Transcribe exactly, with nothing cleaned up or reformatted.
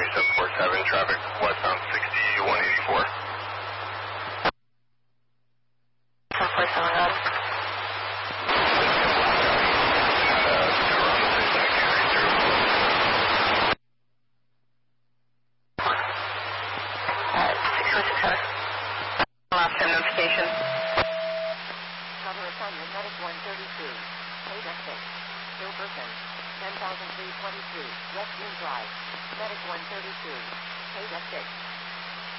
seven four seven, traffic westbound sixty-one eighty-four. seven four seven, got it. Last time notification. Cover assignment, medic one thirty-two. Eight F six. Still person. ten thousand three twenty-two. West Green Drive. Medic one thirty-two. Eight F six.